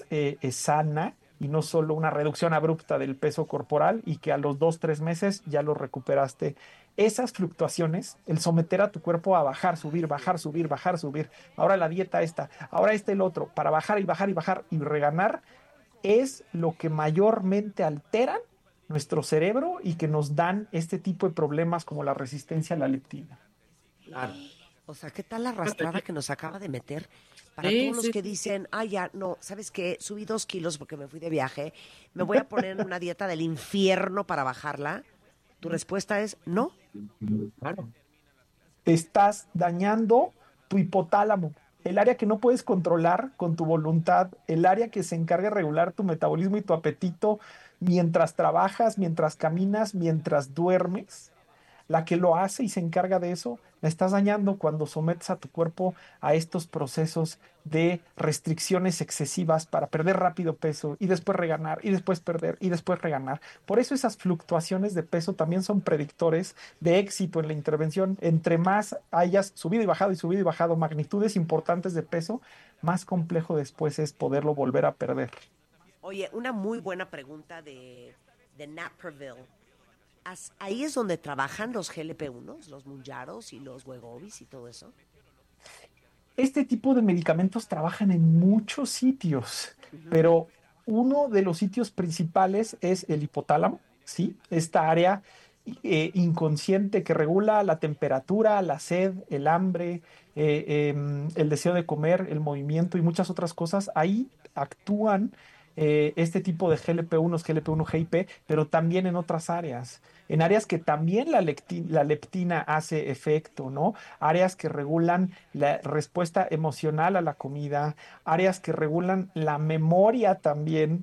sana y no solo una reducción abrupta del peso corporal y que a los 2, 3 meses ya lo recuperaste. Esas fluctuaciones, el someter a tu cuerpo a bajar, subir, bajar, subir, bajar, subir, ahora la dieta esta, ahora el otro, para bajar y bajar y bajar y reganar, es lo que mayormente alteran nuestro cerebro y que nos dan este tipo de problemas como la resistencia a la leptina. Claro. O sea, ¿qué tal la arrastrada que nos acaba de meter? Para Sí, todos los sí, que sí. dicen, ya, no, ¿sabes qué? Subí 2 kilos porque me fui de viaje, me voy a poner en una dieta del infierno para bajarla. Tu respuesta es no. Claro. Estás dañando tu hipotálamo, el área que no puedes controlar con tu voluntad, el área que se encarga de regular tu metabolismo y tu apetito mientras trabajas, mientras caminas, mientras duermes. La que lo hace y se encarga de eso, la estás dañando cuando sometes a tu cuerpo a estos procesos de restricciones excesivas para perder rápido peso y después reganar y después perder y después reganar. Por eso esas fluctuaciones de peso también son predictores de éxito en la intervención. Entre más hayas subido y bajado magnitudes importantes de peso, más complejo después es poderlo volver a perder. Oye, una muy buena pregunta de Naperville. Ahí es donde trabajan los GLP-1, los Munjaros y los Wegovys y todo eso. Este tipo de medicamentos trabajan en muchos sitios, Ujú. pero uno de los sitios principales es el hipotálamo, ¿sí? Esta área inconsciente que regula la temperatura, la sed, el hambre, el deseo de comer, el movimiento y muchas otras cosas. Ahí actúan este tipo de GLP-1, GLP-1 GIP, pero también en otras áreas, en áreas que también la leptina hace efecto, ¿no? Áreas que regulan la respuesta emocional a la comida, áreas que regulan la memoria también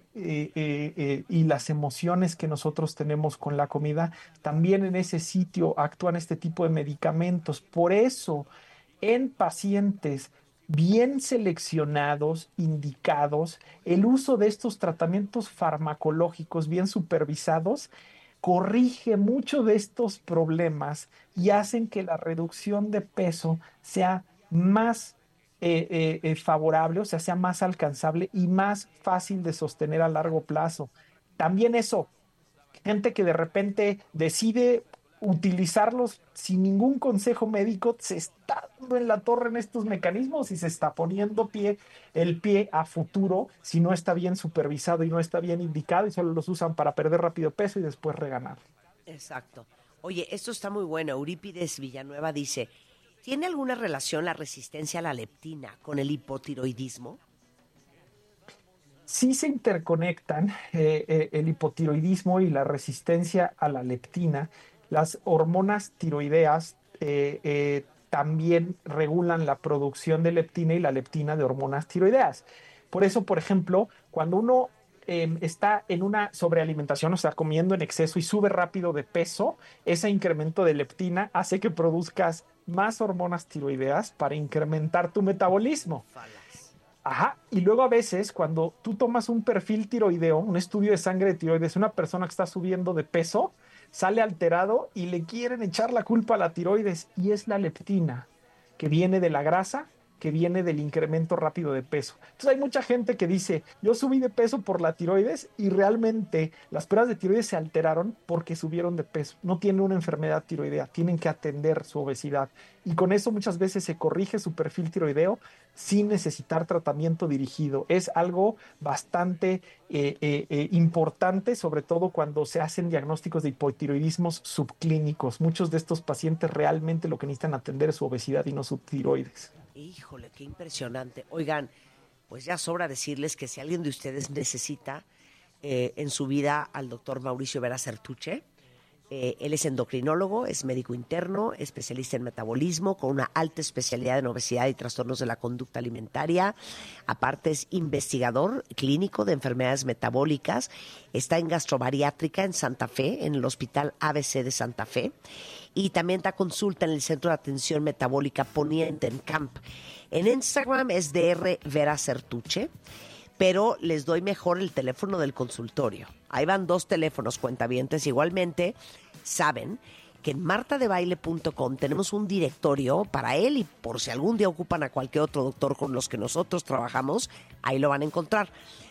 y las emociones que nosotros tenemos con la comida, también en ese sitio actúan este tipo de medicamentos. Por eso, en pacientes bien seleccionados, indicados, el uso de estos tratamientos farmacológicos bien supervisados corrige mucho de estos problemas y hacen que la reducción de peso sea más favorable, o sea más alcanzable y más fácil de sostener a largo plazo. También eso, gente que de repente decide utilizarlos sin ningún consejo médico, se está dando en la torre en estos mecanismos y se está poniendo el pie a futuro si no está bien supervisado y no está bien indicado y solo los usan para perder rápido peso y después reganar. Exacto. Oye, esto está muy bueno. Eurípides Villanueva dice, ¿tiene alguna relación la resistencia a la leptina con el hipotiroidismo? Sí se interconectan el hipotiroidismo y la resistencia a la leptina. Las hormonas tiroideas también regulan la producción de leptina y la leptina de hormonas tiroideas. Por eso, por ejemplo, cuando uno está en una sobrealimentación, o sea, comiendo en exceso y sube rápido de peso, ese incremento de leptina hace que produzcas más hormonas tiroideas para incrementar tu metabolismo. Falas. Ajá, y luego a veces cuando tú tomas un perfil tiroideo, un estudio de sangre de tiroides, una persona que está subiendo de peso, sale alterado y le quieren echar la culpa a la tiroides y es la leptina que viene de la grasa, que viene del incremento rápido de peso. Entonces hay mucha gente que dice, yo subí de peso por la tiroides y realmente las pruebas de tiroides se alteraron porque subieron de peso. No tienen una enfermedad tiroidea, tienen que atender su obesidad. Y con eso muchas veces se corrige su perfil tiroideo sin necesitar tratamiento dirigido. Es algo bastante importante, sobre todo cuando se hacen diagnósticos de hipotiroidismos subclínicos. Muchos de estos pacientes realmente lo que necesitan atender es su obesidad y no su tiroides. Híjole, qué impresionante. Oigan, pues ya sobra decirles que si alguien de ustedes necesita en su vida al doctor Mauricio Vera Certuche, él es endocrinólogo, es médico interno, especialista en metabolismo, con una alta especialidad en obesidad y trastornos de la conducta alimentaria. Aparte es investigador clínico de enfermedades metabólicas. Está en gastrobariátrica en Santa Fe, en el Hospital ABC de Santa Fe. Y también da consulta en el Centro de Atención Metabólica Poniente en Camp. En Instagram es DR Vera Certuche, pero les doy mejor el teléfono del consultorio. Ahí van 2 teléfonos, cuentavientes. Igualmente, saben que en martadebaile.com tenemos un directorio para él y por si algún día ocupan a cualquier otro doctor con los que nosotros trabajamos, ahí lo van a encontrar.